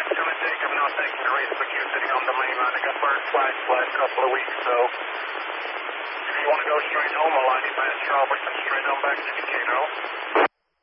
gonna take, I'm not taking the risk with you sitting on the main line. I got burned twice the last couple of weeks, so if you want to go straight home, I'll line you past Robertson straight on back to Decatur.